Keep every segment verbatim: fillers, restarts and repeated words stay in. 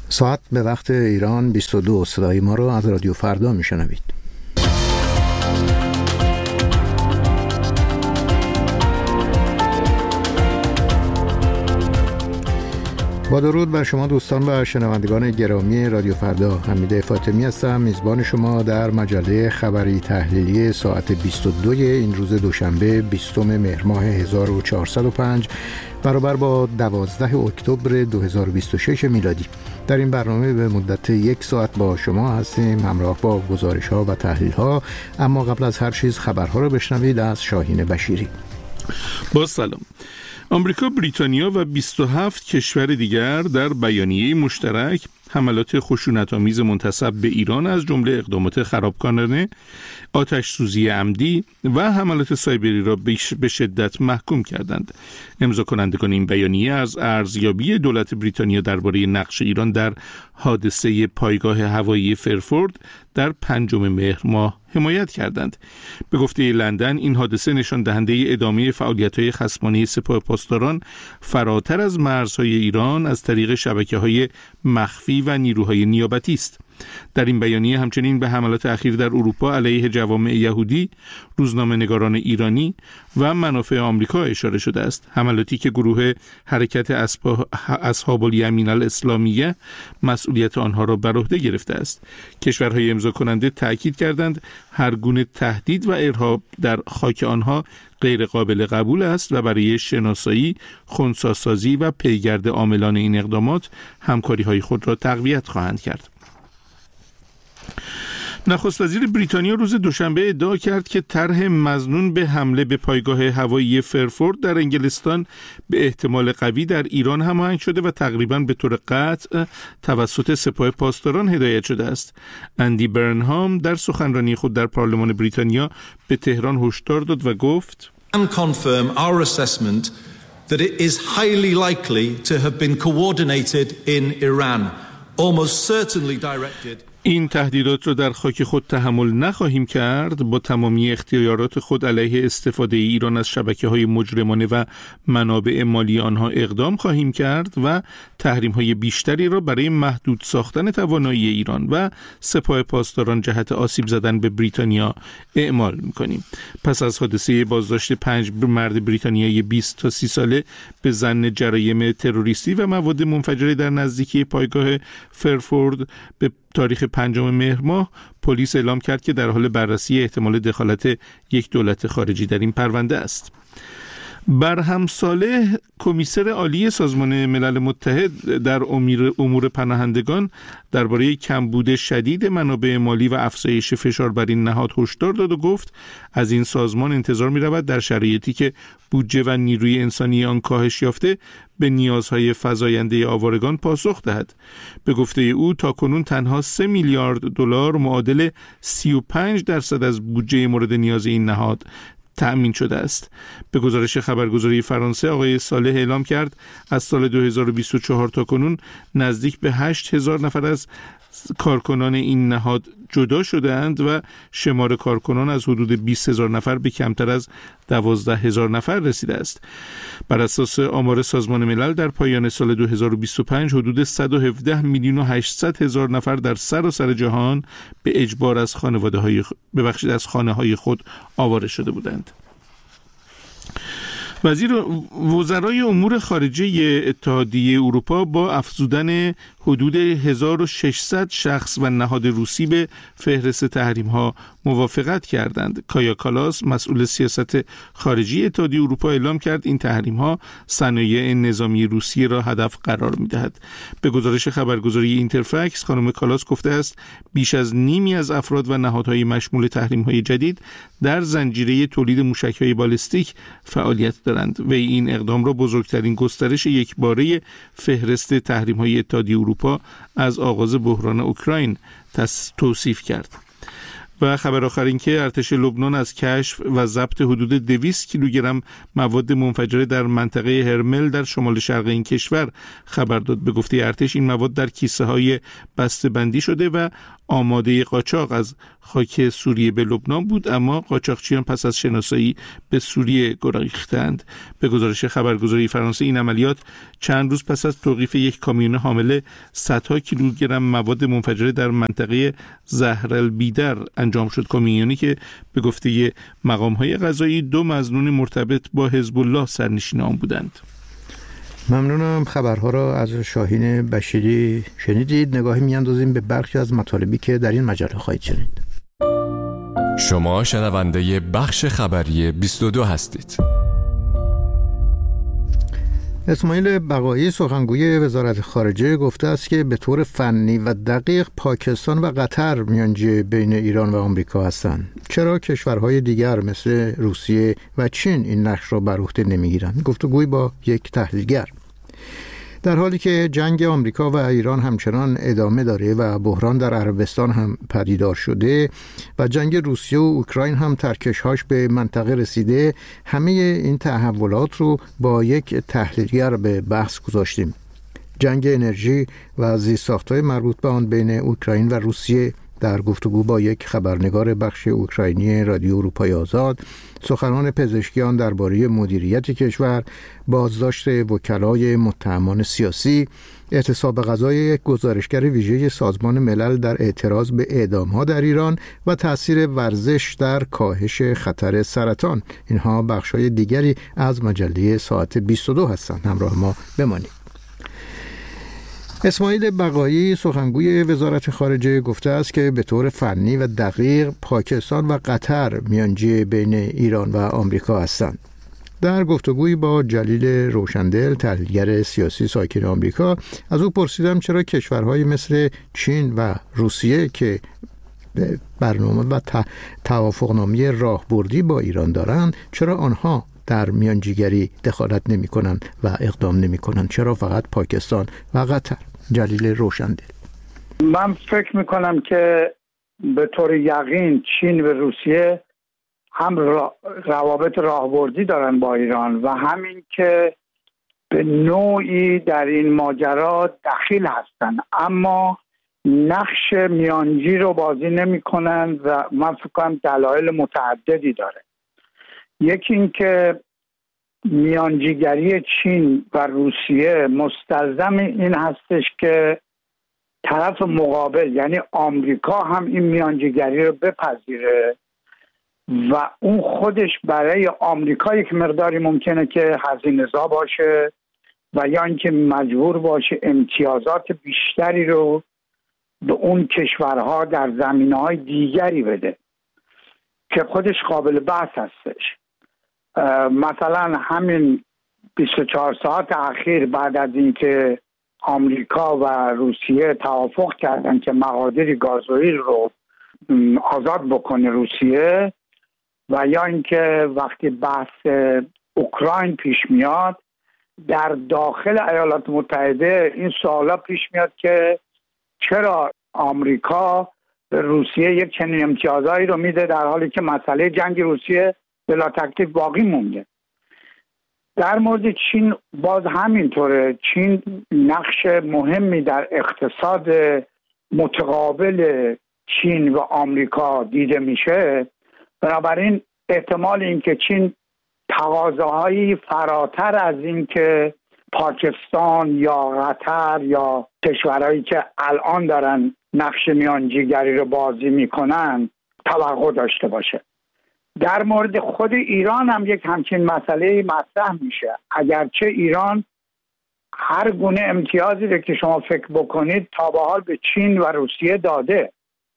ساعت به وقت ایران بیست و دو. صدای ما رو از رادیو فردا میشنوید. با درود بر شما دوستان و شنوندگان گرامی رادیو فردا، حمید فاطمی هستم، میزبان شما در مجله خبری تحلیلی ساعت بیست و دو این روز دوشنبه بیستم مهر ماه هزار و چهارصد و پنج برابر با دوازده اکتبر دو هزار و بیست و شش میلادی. در این برنامه به مدت یک ساعت با شما هستیم، همراه با گزارش ها و تحلیل ها. اما قبل از هر چیز خبرها رو بشنوید از شاهین بشیری. با سلام. آمریکا، بریتانیا و بیست و هفت کشور دیگر در بیانیه مشترک حملات خشونت‌آمیز منتسب به ایران از جمله اقدامات خرابکارانه، آتش سوزی عمدی و حملات سایبری را به شدت محکوم کردند. امضا کنندگان این بیانیه از ارزیابی دولت بریتانیا درباره نقش ایران در حادثه پایگاه هوایی فرفورد در پنجم مهر ماه حمایت کردند. به گفته لندن، این حادثه نشان دهنده ادامه فعالیت‌های خصمانه سپاه پاسداران فراتر از مرزهای ایران از طریق شبکه‌های مخفی و نیروهای نیابتی است. در این بیانیه همچنین به حملات اخیر در اروپا علیه جوامع یهودی، روزنامه‌نگاران ایرانی و منافع آمریکا اشاره شده است. حملاتی که گروه حرکت اصحاب الیمین الاسلامیه مسئولیت آنها را بر عهده گرفته است. کشورهای امضا کننده تأکید کردند هر گونه تهدید و ارهاب در خاک آنها غیر قابل قبول است و برای شناسایی، خنثی‌سازی و پیگرد عاملان این اقدامات همکاری‌های خود را تقویت خواهند کرد. نخست وزیر بریتانیا روز دوشنبه ادعا کرد که طرح مظنون به حمله به پایگاه هوایی فرفورد در انگلستان به احتمال قوی در ایران هماهنگ شده و تقریباً به طور قطع توسط سپاه پاسداران هدایت شده است. اندی برنهام در سخنرانی خود در پارلمان بریتانیا به تهران هشدار داد و گفت: and confirm our assessment that it is highly likely to have been coordinated in Iran, almost certainly directed. این تهدیدات را در خاک خود تحمل نخواهیم کرد. با تمامی اختیارات خود علیه استفاده ایران از شبکه‌های مجرمانه و منابع مالی آنها اقدام خواهیم کرد و تحریم‌های بیشتری را برای محدود ساختن توانایی ایران و سپاه پاسداران جهت آسیب زدن به بریتانیا اعمال می‌کنیم. پس از حادثه بازداشت پنج مرد بریتانیایی بیست تا سی ساله به ظن جرایم تروریستی و مواد منفجره در نزدیکی پایگاه فرفورد به تاریخ پنجم مهر ماه، پلیس اعلام کرد که در حال بررسی احتمال دخالت یک دولت خارجی در این پرونده است. برهم صالح، کمیسر عالی سازمان ملل متحد در امور پناهندگان، درباره کمبود شدید منابع مالی و افزایش فشار بر این نهاد هشدار داد و گفت از این سازمان انتظار می رود در شرایطی که بودجه و نیروی انسانی آن کاهش یافته به نیازهای فزاینده آوارگان پاسخ دهد. به گفته او تاکنون تنها سه میلیارد دلار معادل سی و پنج درصد از بودجه مورد نیاز این نهاد تأمین شده است. به گزارش خبرگزاری فرانسه، آقای صالح اعلام کرد از سال دو هزار و بیست و چهار تا کنون نزدیک به هشت هزار نفر از کارکنان این نهاد جدا شده‌اند و شمار کارکنان از حدود بیست هزار نفر به کمتر از دوازده هزار نفر رسیده است. بر اساس آمار سازمان ملل در پایان سال دو هزار و بیست و پنج حدود صد و هفده میلیون و هشتصد هزار نفر در سراسر جهان به اجبار از خانواده‌های ببخشید از خانه‌های خود آواره شده بودند. وزیر وزرای امور خارجه اتحادیه اروپا با افزودن حدود هزار و ششصد شخص و نهاد روسی به فهرست تحریم‌ها موافقت کردند. کایا کالاس، مسئول سیاست خارجی اتحادیه اروپا، اعلام کرد این تحریم‌ها صنایع نظامی روسیه را هدف قرار می‌دهد. به گزارش خبرگزاری اینترفکس، خانم کالاس گفته است بیش از نیمی از افراد و نهادهای مشمول تحریم‌های جدید در زنجیره تولید موشک‌های بالستیک فعالیت دارند و این اقدام را بزرگترین گسترش یکباره فهرست تحریم‌های اتحادیه اروپا از آغاز بحران اوکراین توصیف کرد. و خبر آخر این که ارتش لبنان از کشف و ضبط حدود دویست کیلوگرم مواد منفجره در منطقه هرمل در شمال شرق این کشور خبر داد. به گفته ارتش این مواد در کیسه های بسته بندی شده و آماده قاچاق از خاک سوریه به لبنان بود، اما قاچاقچیان پس از شناسایی به سوریه گریختند. به گزارش خبرگزاری فرانسه این عملیات چند روز پس از توقیف یک کامیون حامل صدها کیلوگرم مواد منفجره در منطقه زهرالبیدر انجام شد. کامیونی که به گفته مقام‌های قضایی دو مظنون مرتبط با حزب الله سرنشین آن بودند. ممنونم. خبرها را از شاهین بشیری شنیدید. نگاهی میاندازیم به برخی از مطالبی که در این مجله خواهید شنید. شما شنونده بخش خبری بیست و دو هستید. اسماعیل بقایی سخنگوی وزارت خارجه گفته است که به طور فنی و دقیق پاکستان و قطر میانجی بین ایران و آمریکا هستند. چرا کشورهای دیگر مثل روسیه و چین این نقش را بر عهده نمیگیرند؟ گفتگوی با یک تحلیلگر. در حالی که جنگ آمریکا و ایران همچنان ادامه داره و بحران در عربستان هم پدیدار شده و جنگ روسیه و اوکراین هم ترکش‌هاش به منطقه رسیده، همه این تحولات رو با یک تحلیلگر به بحث گذاشتیم. جنگ انرژی و زیرساخت‌های مربوط به آن بین اوکراین و روسیه. در گفتگو با یک خبرنگار بخش اوکراینی رادیو اروپای آزاد، سخنان پزشکیان درباره مدیریت کشور، بازداشت وکلای متهمان سیاسی، اعتصاب غذای یک گزارشگر ویژه سازمان ملل در اعتراض به اعدام‌ها در ایران و تأثیر ورزش در کاهش خطر سرطان، اینها بخش‌های دیگری از مجله ساعت بیست و دو هستند. همراه ما بمانید. اسماعیل بقایی سخنگوی وزارت خارجه گفته است که به طور فنی و دقیق پاکستان و قطر میانجی بین ایران و آمریکا هستند. در گفتگویی با جلیل روشندل، تحلیلگر سیاسی ساکن آمریکا، از او پرسیدم چرا کشورهای مثل چین و روسیه که برنامه و توافقنامه راهبردی با ایران دارند، چرا آنها در میانجیگری دخالت نمی کنند و اقدام نمی کنند؟ چرا فقط پاکستان و قطر؟ جلیل روشندل: من فکر می کنم که به طور یقین چین و روسیه هم روابط راهبردی دارن با ایران و همین که به نوعی در این ماجرا دخیل هستن، اما نقش میانجی رو بازی نمی کنن و من فکر کنم دلایل متعددی داره. یکی این که میانجیگری چین و روسیه مستلزم این هستش که طرف مقابل یعنی آمریکا هم این میانجیگری رو بپذیره و اون خودش برای آمریکا یک مقداری ممکنه که هزینه‌زا باشه و یا اینکه مجبور باشه امتیازات بیشتری رو به اون کشورها در زمینه‌های دیگری بده که خودش قابل بحث هستش. مثلا همین بیست و چهار ساعت اخیر بعد از اینکه آمریکا و روسیه توافق کردن که مقادیر گازوئیل رو آزاد بکنه روسیه و یا اینکه وقتی بحث اوکراین پیش میاد در داخل ایالات متحده این سوالا پیش میاد که چرا آمریکا به روسیه یک چنین امتیازایی رو میده در حالی که مسئله جنگ روسیه بلا تکلیف باقی مونده. در مورد چین باز همینطوره. چین نقش مهمی در اقتصاد متقابل چین و آمریکا دیده میشه، بنابراین احتمال اینکه چین تقاضاهایی فراتر از این که پاکستان یا قطر یا کشورهایی که الان دارن نقش میانجیگری رو بازی میکنن توقع داشته باشه. در مورد خود ایران هم یک همچین مسئله مطرح میشه. اگرچه ایران هر گونه امتیازی رو که شما فکر بکنید تا به حال به چین و روسیه داده،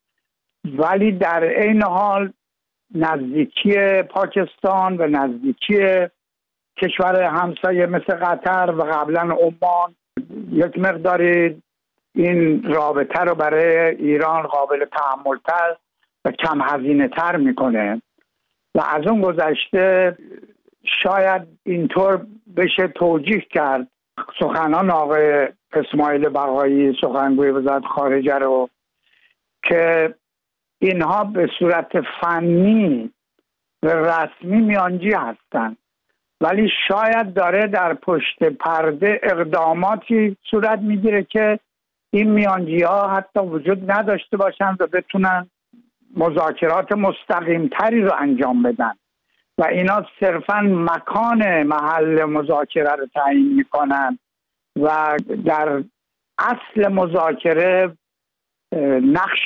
ولی در عین حال نزدیکی پاکستان و نزدیکی کشور همسایه مثل قطر و قبلا عمان یک مقداری این رابطه رو برای ایران قابل تحمل‌تر و کم هزینه تر میکنه و از اون گذشته شاید اینطور بشه توجیه کرد سخنان آقای اسماعیل بقایی سخنگوی وزارت خارجه رو که اینها به صورت فنی و رسمی میانجی هستن، ولی شاید داره در پشت پرده اقداماتی صورت میگیره که این میانجی ها حتی وجود نداشته باشن و بتونن مذاکرات مستقیم تری رو انجام بدن و اینا صرفا مکان محل مذاکره رو تعیین میکنن و در اصل مذاکره نقش